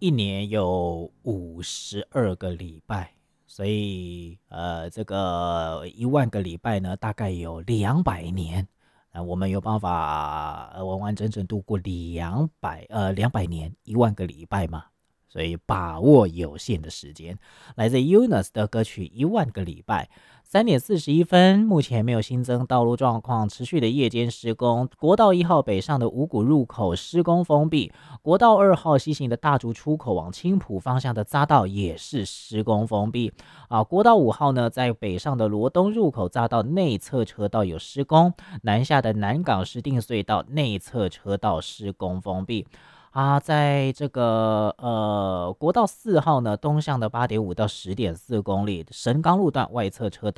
一年有52个礼拜，所以这个1万个礼拜呢，大概有200年。我们有办法完完整整度过200年1万个礼拜嘛？所以把握有限的时间。来自 Eunice 的歌曲《1万个礼拜》。3:41，目前没有新增道路状况，持续的夜间施工。国道1号北上的五股入口施工封闭，国道2号西行的大竹出口往青埔方向的匝道也是施工封闭。国道5号呢，在北上的罗东入口匝道内侧车道有施工，南下的南港市定隧道内侧车道施工封闭。在这个国道4号呢，东向的8.5到10.4公里，神冈路段外侧车道